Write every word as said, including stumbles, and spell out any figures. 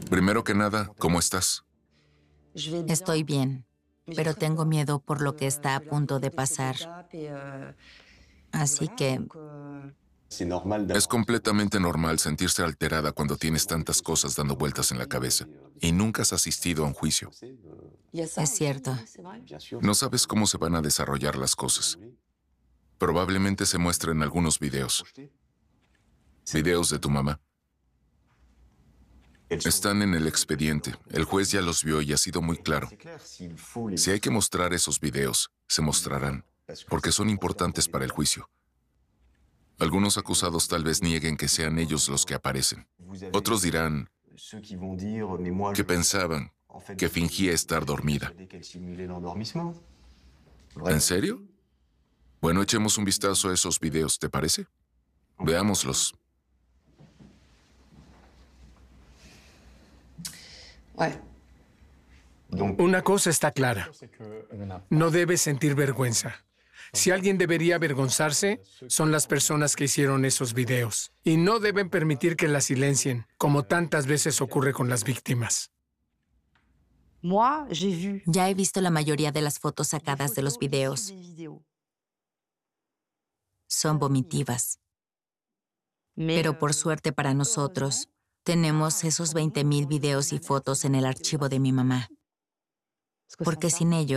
Primero que nada, ¿cómo estás? Estoy bien, pero tengo miedo por lo que está a punto de pasar. Así que Es completamente normal sentirse alterada cuando tienes tantas cosas dando vueltas en la cabeza y nunca has asistido a un juicio. es cierto. No sabes cómo se van a desarrollar las cosas. Probablemente se muestren algunos videos. Videos de tu mamá. Están en el expediente. El juez ya los vio y ha sido muy claro. Si hay que mostrar esos videos, se mostrarán, porque son importantes para el juicio. Algunos acusados tal vez nieguen que sean ellos los que aparecen. Otros dirán que pensaban que fingía estar dormida. ¿En serio? Bueno, echemos un vistazo a esos videos, ¿te parece? Veámoslos. Una cosa está clara. No debes sentir vergüenza. Si alguien debería avergonzarse, son las personas que hicieron esos videos. Y no deben permitir que la silencien, como tantas veces ocurre con las víctimas. Ya he visto la mayoría de las fotos sacadas de los videos. Son vomitivas. Pero por suerte para nosotros, tenemos esos veinte mil videos y fotos en el archivo de mi mamá. Porque sin ellos,